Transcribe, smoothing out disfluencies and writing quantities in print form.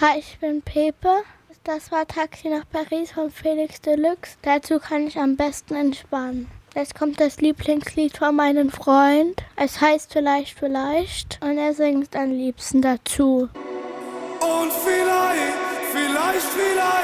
Hi, ich bin Pepe. Das war Taxi nach Paris von Felix Deluxe. Dazu kann ich am besten entspannen. Jetzt kommt das Lieblingslied von meinem Freund. Es heißt Vielleicht, vielleicht. Und er singt am liebsten dazu. Und vielleicht